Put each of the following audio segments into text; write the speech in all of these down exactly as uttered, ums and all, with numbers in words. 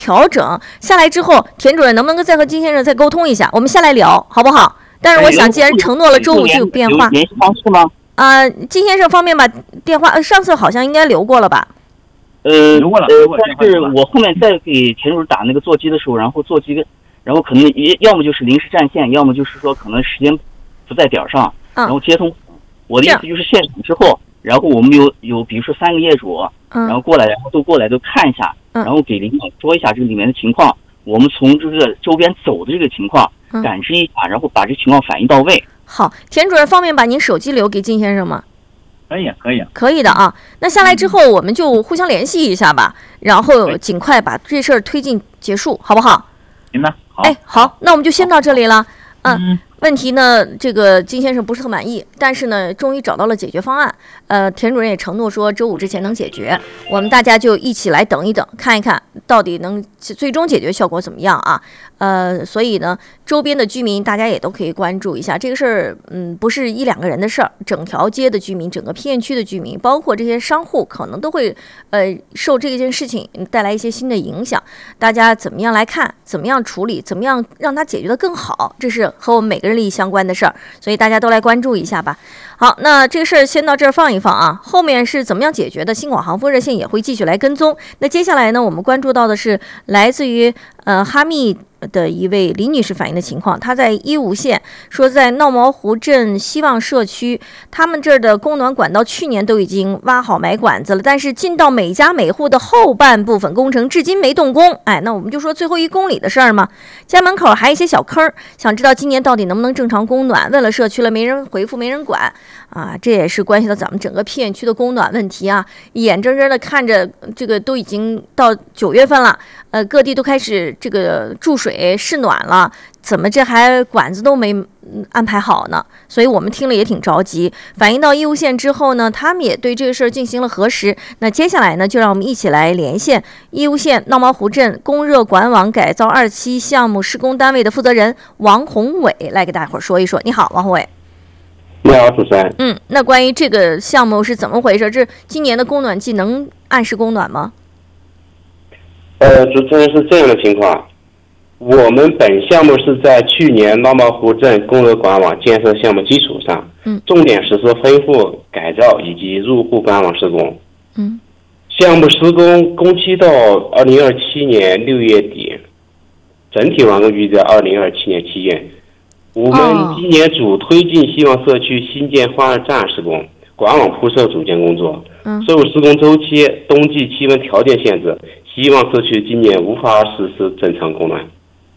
调整下来之后，田主任能不能再和金先生再沟通一下？我们下来聊好不好？但是我想，既然承诺了周五就有变化， 联系方式吗？ 啊、呃，金先生方面把电话，呃，上次好像应该留过了吧？ 呃，留过了，留过了。但是我后面再给田主任打那个座机的时候，然后座机跟，然后可能也要么就是临时占线，要么就是说可能时间不在点上， 嗯、 然后接通。我的意思就是现场之后，然后我们有有比如说三个业主， 嗯、 然后过来，然后都过来都看一下， 嗯、 然后给领导说一下这个里面的情况，我们从这个周边走的这个情况。 嗯、 感知一下，然后把这情况反映到位。 好，田主任方便把您手机留给金先生吗？ 可以，可以， 可以的啊。那下来之后，我们就互相联系一下吧，然后尽快把这事儿推进结束，好不好？ 行的，好。 哎，好，那我们就先到这里了。嗯。嗯问题呢，这个金先生不是特满意，但是呢，终于找到了解决方案。呃，田主任也承诺说周五之前能解决，我们大家就一起来等一等，看一看到底能最终解决效果怎么样啊？呃，所以呢，周边的居民大家也都可以关注一下这个事儿。嗯，不是一两个人的事儿，整条街的居民、整个片区的居民，包括这些商户，可能都会呃受这件事情带来一些新的影响。大家怎么样来看？怎么样处理？怎么样让它解决得更好？这是和我们每个人利益相关的事儿，所以大家都来关注一下吧。好，那这个事儿先到这儿放一放啊，后面是怎么样解决的？新广航风热线也会继续来跟踪。那接下来呢，我们关注到的是来自于呃哈密的一位李女士反映的情况，她在义乌县说，在闹毛湖镇希望社区，他们这儿的供暖管道去年都已经挖好埋管子了，但是进到每家每户的后半部分工程至今没动工。哎，那我们就说最后一公里的事儿嘛，家门口还有一些小坑，想知道今年到底能不能正常供暖？问了社区了，没人回复，没人管啊，这也是关系到咱们整个片区的供暖问题啊。眼睁睁的看着这个都已经到九月份了，呃，各地都开始这个注水。试暖了，怎么这还管子都没安排好呢？所以我们听了也挺着急。反映到义乌县之后呢，他们也对这个事儿进行了核实。那接下来呢，就让我们一起来连线义乌县闹毛湖镇供热管网改造二期项目施工单位的负责人王宏伟来给大伙儿说一说。你好，王宏伟。 你好，主持人。 嗯，那关于这个项目是怎么回事？这今年的供暖季能按时供暖吗？ 呃，主持人是这样的情况。我们本项目是在去年闹毛湖镇供热管网建设项目基础上， 嗯， 重点实施恢复、改造以及入户管网施工。 嗯， 项目施工工期到二零二七年六月底，整体完工预计在二零二七年七月。我们今年主推进希望社区新建换二站施工，管网铺设组建工作。 嗯， 受施工周期、冬季气温条件限制，希望社区今年无法实施正常供暖。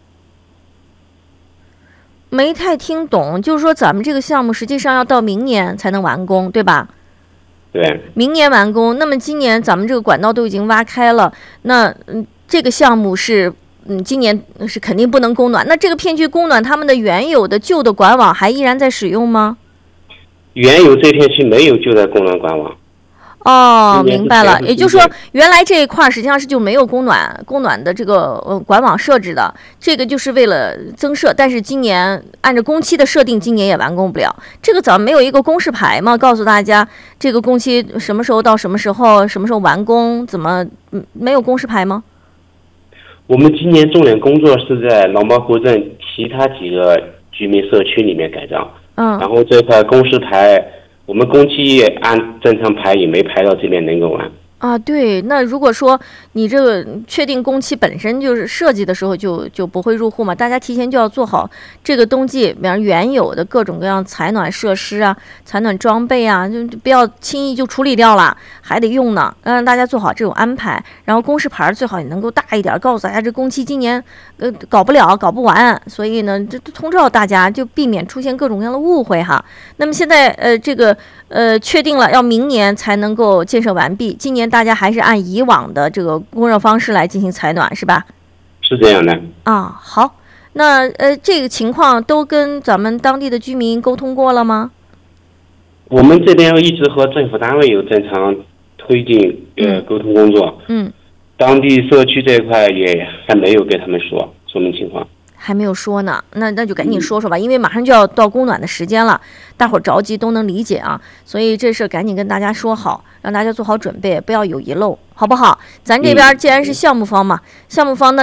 没太听懂，就是说咱们这个项目实际上要到明年才能完工，对吧？ 对， 明年完工。那么今年咱们这个管道都已经挖开了，那嗯，这个项目是嗯，今年是肯定不能供暖。那这个片区供暖，他们的原有的旧的管网还依然在使用吗？ 原有这片区没有旧的供暖管网。 哦，明白了。也就是说，原来这一块实际上是就没有供暖供暖的这个呃管网设置的，这个就是为了增设。但是今年按照工期的设定，今年也完工不了。这个咱们没有一个公示牌吗？告诉大家这个工期什么时候到什么时候，什么时候完工？怎么嗯没有公示牌吗？ 我们今年重点工作是在闹毛湖镇其他几个居民社区里面改造。 嗯。 然后这块公示牌。我们工期按正常排也没排到这边能够完啊。对，那如果说你这个确定工期本身就是设计的时候就就不会入户嘛，大家提前就要做好这个冬季，比方原有的各种各样采暖设施啊、采暖装备啊，就不要轻易就处理掉了，还得用呢，让大家做好这种安排。然后公示牌最好也能够大一点，告诉大家这工期今年呃搞不了、搞不完，所以呢，这通知大家，就避免出现各种各样的误会哈。那么现在呃这个。呃，确定了要明年才能够建设完毕。今年大家还是按以往的这个供热方式来进行采暖，是吧？ 是这样的。 啊，好，那呃，这个情况都跟咱们当地的居民沟通过了吗？ 我们这边一直和政府单位有正常推进呃沟通工作。 嗯。 当地社区这一块也还没有给他们说说明情况。 还没有说呢，那那就赶紧说说吧，因为马上就要到供暖的时间了，大伙儿着急都能理解啊，所以这事赶紧跟大家说好，让大家做好准备，不要有遗漏，好不好？咱这边既然是项目方嘛，项目方呢。